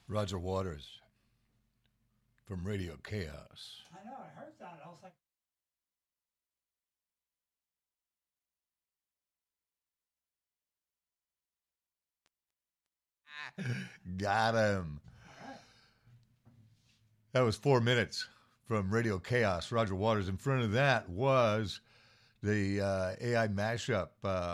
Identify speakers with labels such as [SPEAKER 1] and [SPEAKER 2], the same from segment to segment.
[SPEAKER 1] Roger Waters from Radio Chaos.
[SPEAKER 2] I know, I heard that. I was like,
[SPEAKER 1] Got him.
[SPEAKER 2] all right.
[SPEAKER 1] That was 4 minutes from Radio Chaos. Roger Waters. In front of that was the AI mashup,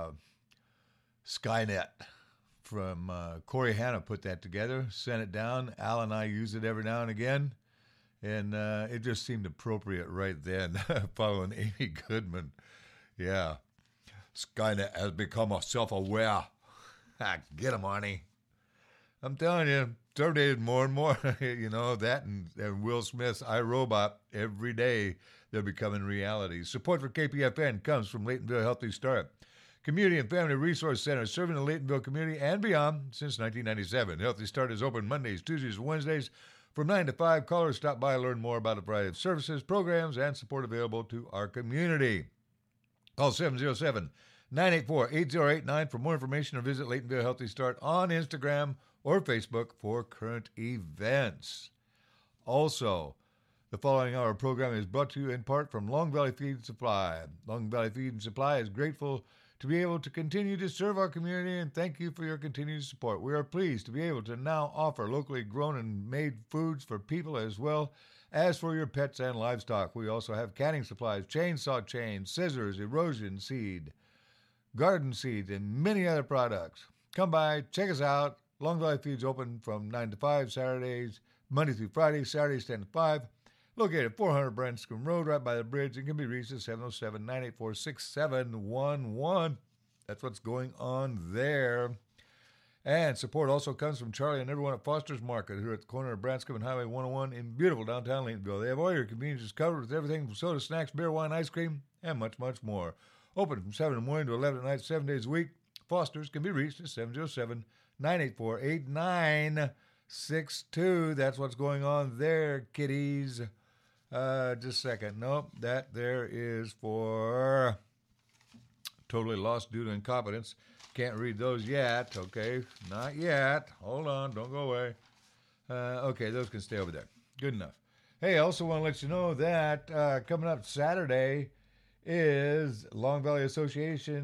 [SPEAKER 1] Skynet from Corey Hanna put that together, sent it down. Al and I use it every now and again. And it just seemed appropriate right then, following Amy Goodman. Yeah. Skynet has become a self-aware. Get him, Arnie. I'm telling you, Terminated more and more. You know, that and Will Smith's iRobot, every day they're becoming reality. Support for KPFN comes from Laytonville Healthy Start, Community and Family Resource Center, serving the Laytonville community and beyond since 1997. Healthy Start is open Mondays, Tuesdays, and Wednesdays from 9 to 5. Callers stop by and learn more about a variety of services, programs, and support available to our community. Call 707-984-8089 for more information or visit Laytonville Healthy Start on Instagram or Facebook for current events. Also, the following hour program is brought to you in part from Long Valley Feed and Supply. Long Valley Feed and Supply is grateful to be able to continue to serve our community, and thank you for your continued support. We are pleased to be able to now offer locally grown and made foods for people as well as for your pets and livestock. We also have canning supplies, chainsaw chains, scissors, erosion seed, garden seeds, and many other products. Come by, check us out. Long Valley Feed's open from 9 to 5 Saturdays, Monday through Friday, Saturdays 10 to 5. Located at 400 Branscombe Road, right by the bridge, and can be reached at 707-984-6711. That's what's going on there. And support also comes from Charlie and everyone at Foster's Market, who are at the corner of Branscombe and Highway 101 in beautiful downtown Laytonville. They have all your conveniences covered with everything from soda, snacks, beer, wine, ice cream, and much, much more. Open from 7 in the morning to 11 at night, 7 days a week. Foster's can be reached at 707-984-8962. That's what's going on there, kiddies. Just a second. Nope, that there is for totally lost due to incompetence. Can't read those yet. Okay, not yet. Hold on, don't go away. Okay, those can stay over there. Good enough. Hey, I also want to let you know that coming up Saturday is Long Valley Association